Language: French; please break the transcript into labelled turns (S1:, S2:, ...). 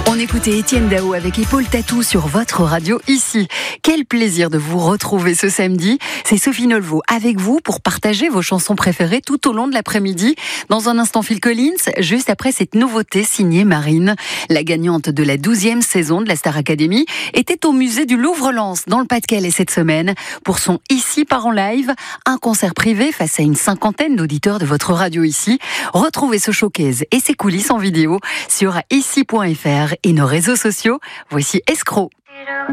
S1: On écoutait Étienne Dao avec Épaule Tatou sur votre radio ici. Quel plaisir de vous retrouver ce samedi. C'est Sophie Nolvo avec vous pour partager vos chansons préférées tout au long de l'après-midi. Dans un instant, Phil Collins, juste après cette nouveauté signée Marine. La gagnante de la 12e saison de la Star Academy était au musée du Louvre-Lens dans le Pas-de-Calais cette semaine pour son Ici part en live, un concert privé face à une cinquantaine d'auditeurs de votre radio ici. Retrouvez ce showcase et ses coulisses en vidéo sur ici.fr et nos réseaux sociaux. Voici Escroc.